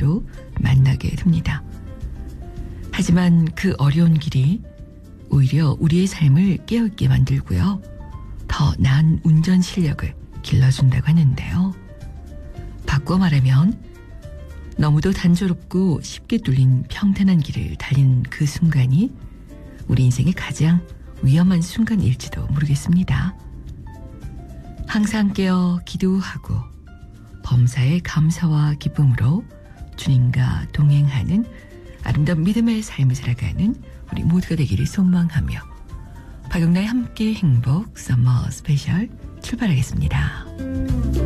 길도 만나게 됩니다. 하지만 그 어려운 길이 오히려 우리의 삶을 깨어있게 만들고요. 더 나은 운전 실력을 길러준다고 하는데요. 바꿔 말하면 너무도 단조롭고 쉽게 뚫린 평탄한 길을 달린 그 순간이 우리 인생의 가장 위험한 순간일지도 모르겠습니다. 항상 깨어 기도하고 범사의 감사와 기쁨으로 주님과 동행하는 아름다운 믿음의 삶을 살아가는 우리 모두가 되기를 소망하며 박영나의 함께 행복 서머 스페셜 출발하겠습니다.